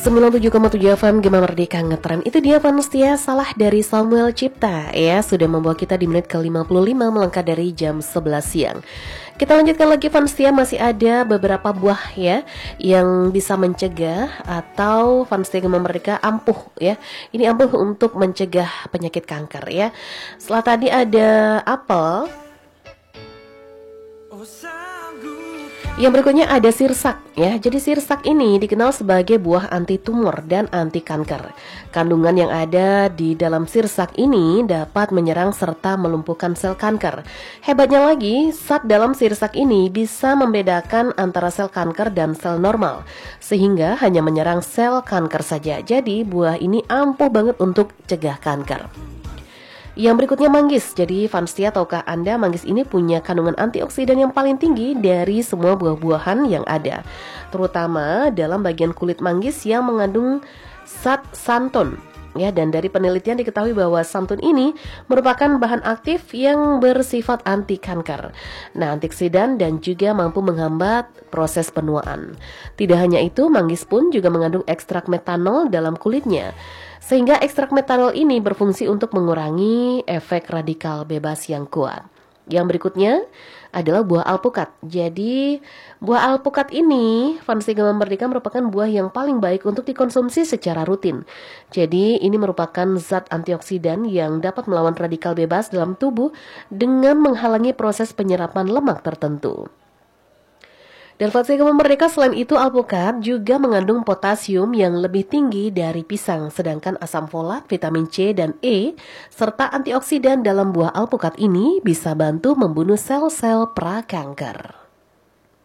97,7 FM Gema Merdeka Ngetren. Itu dia Fans Setia, salah dari Samuel Cipta ya, sudah membawa kita di menit ke-55 melangkah dari jam 11 siang. Kita lanjutkan lagi Fans Setia, masih ada beberapa buah ya yang bisa mencegah atau Fans Setia Gema Merdeka ampuh ya. Ini ampuh untuk mencegah penyakit kanker ya. Setelah tadi ada apel, yang berikutnya ada sirsak ya. Jadi sirsak ini dikenal sebagai buah anti tumor dan anti kanker. Kandungan yang ada di dalam sirsak ini dapat menyerang serta melumpuhkan sel kanker. Hebatnya lagi, zat dalam sirsak ini bisa membedakan antara sel kanker dan sel normal, sehingga hanya menyerang sel kanker saja. Jadi buah ini ampuh banget untuk cegah kanker. Yang berikutnya manggis. Jadi Fans Setia, tahukah Anda manggis ini punya kandungan antioksidan yang paling tinggi dari semua buah-buahan yang ada, terutama dalam bagian kulit manggis yang mengandung zat xanthan ya. Dan dari penelitian diketahui bahwa xanthan ini merupakan bahan aktif yang bersifat anti kanker, antioksidan, dan juga mampu menghambat proses penuaan. Tidak hanya itu, manggis pun juga mengandung ekstrak metanol dalam kulitnya, sehingga ekstrak metanol ini berfungsi untuk mengurangi efek radikal bebas yang kuat. Yang berikutnya adalah buah alpukat. Jadi buah alpukat ini Fans Setia Gema Merdeka merupakan buah yang paling baik untuk dikonsumsi secara rutin. Jadi ini merupakan zat antioksidan yang dapat melawan radikal bebas dalam tubuh dengan menghalangi proses penyerapan lemak tertentu. Dan Fans Setia Gema Merdeka selain itu, alpukat juga mengandung potasium yang lebih tinggi dari pisang, sedangkan asam folat, vitamin C dan E, serta antioksidan dalam buah alpukat ini bisa bantu membunuh sel-sel prakanker.